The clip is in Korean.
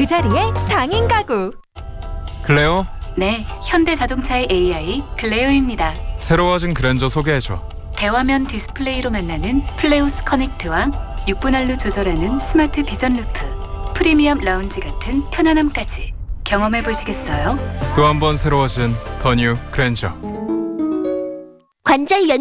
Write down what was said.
자리에 장인 가구. 클레오, 네, 현대자동차의 AI 글레오입니다. 새로워진 그랜저 소개해줘. 대화면 디스플레이로 만나는 플레우스 커넥트와 6분할로 조절하는 스마트 비전 루프, 프리미엄 라운지 같은 편안함까지 경험해 보시겠어요? 또 한 번 새로워진 더 뉴 그랜저. 관절